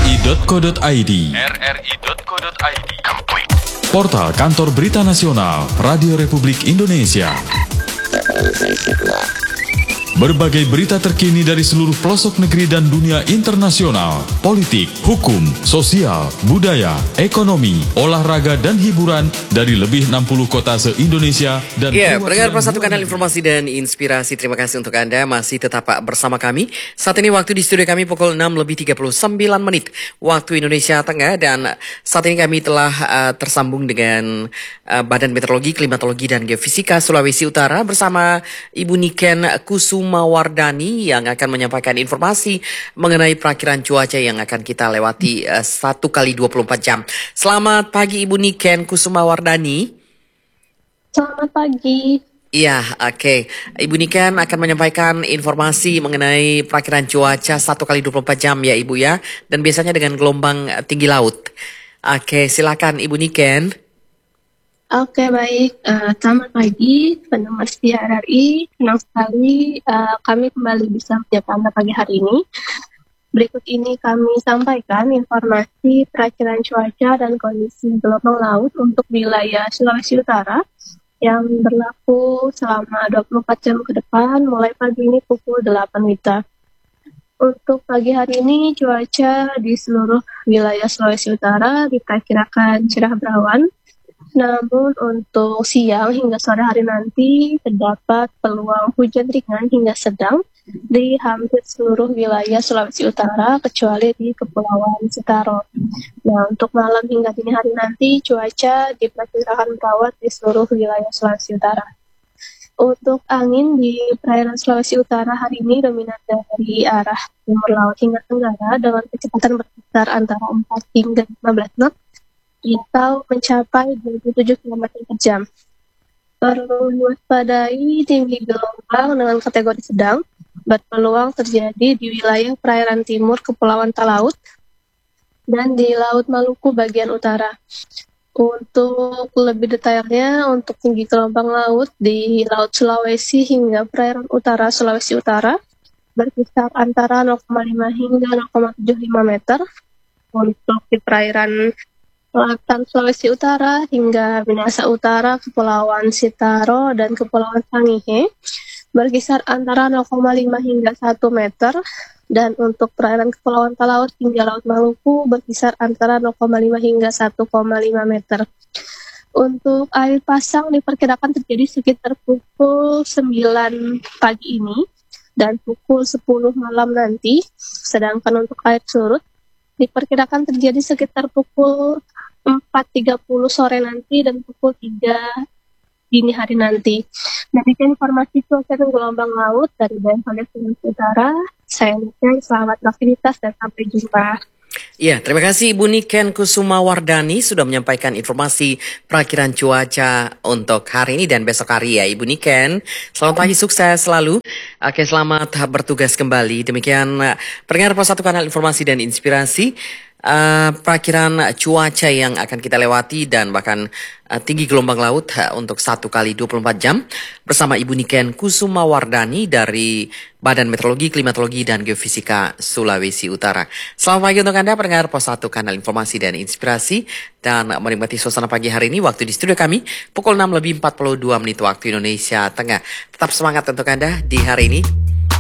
rri.co.id. Portal Kantor Berita Nasional Radio Republik Indonesia. Berbagai berita terkini dari seluruh pelosok negeri dan dunia internasional, politik, hukum, sosial, budaya, ekonomi, olahraga, dan hiburan dari lebih 60 kota se-Indonesia dan pendengar Plus Satu Kanal Informasi dan Inspirasi, terima kasih untuk Anda masih tetap bersama kami. Saat ini waktu di studio kami pukul 6:39 waktu Indonesia Tengah, dan saat ini kami telah tersambung dengan Badan Meteorologi, Klimatologi, dan Geofisika Sulawesi Utara bersama Ibu Niken Kusumawardani yang akan menyampaikan informasi mengenai perakhiran cuaca yang akan kita lewati 1 kali 24 jam. Selamat pagi Ibu Niken Kusumawardani. Selamat pagi. Iya, oke. Ibu Niken akan menyampaikan informasi mengenai perakhiran cuaca 1 kali 24 jam ya Ibu ya, dan biasanya dengan gelombang tinggi laut. Oke, silakan Ibu Niken. Oke, baik. Selamat pagi, pendengar setia RRI. Senang sekali kami kembali bisa menyapa Anda pagi hari ini. Berikut ini kami sampaikan informasi perakhiran cuaca dan kondisi gelombang laut untuk wilayah Sulawesi Utara yang berlaku selama 24 jam ke depan, mulai pagi ini pukul 8 WITA. Untuk pagi hari ini, cuaca di seluruh wilayah Sulawesi Utara diperkirakan cerah berawan. Namun untuk siang hingga sore hari nanti terdapat peluang hujan ringan hingga sedang di hampir seluruh wilayah Sulawesi Utara kecuali di Kepulauan Sitaro. Nah, untuk malam hingga dini hari nanti cuaca diperkirakan berawan di seluruh wilayah Sulawesi Utara. Untuk angin di perairan Sulawesi Utara hari ini dominan dari arah timur laut hingga tenggara dengan kecepatan berkisar antara 4 hingga 15 knot atau mencapai 27 km per jam. Perlu waspadai tinggi gelombang dengan kategori sedang berpeluang terjadi di wilayah perairan timur Kepulauan Talaut dan di Laut Maluku bagian utara. Untuk lebih detailnya, untuk tinggi gelombang laut di Laut Sulawesi hingga perairan utara Sulawesi Utara berkisar antara 0,5 hingga 0,75 meter. Untuk di perairan Selatan Sulawesi Utara hingga Minahasa Utara, Kepulauan Sitaro, dan Kepulauan Sangihe berkisar antara 0,5 hingga 1 meter, dan untuk perairan Kepulauan Talaut hingga Laut Maluku berkisar antara 0,5 hingga 1,5 meter. Untuk air pasang diperkirakan terjadi sekitar pukul 9 pagi ini dan pukul 10 malam nanti, sedangkan untuk air surut diperkirakan terjadi sekitar pukul 4.30 sore nanti dan pukul 3 dini hari nanti. Demikian informasi cuaca dan gelombang laut dari BMKG Sulawesi Utara. Saya Niken, selamat beraktivitas dan sampai jumpa. Ya, terima kasih Ibu Niken Kusumawardani sudah menyampaikan informasi perakhiran cuaca untuk hari ini dan besok hari ya Ibu Niken. Selamat pagi, sukses selalu. Oke, selamat bertugas kembali. Demikian pendengar Pos 1 Kanal Informasi dan Inspirasi. Perakhiran cuaca yang akan kita lewati dan bahkan tinggi gelombang laut untuk 1 kali 24 jam bersama Ibu Niken Kusumawardani dari Badan Meteorologi, Klimatologi, dan Geofisika Sulawesi Utara. Selamat pagi untuk Anda pendengar Pos 1 Kanal Informasi dan Inspirasi, dan menikmati suasana pagi hari ini waktu di studio kami pukul 6:42 waktu Indonesia Tengah. Tetap semangat untuk Anda di hari ini.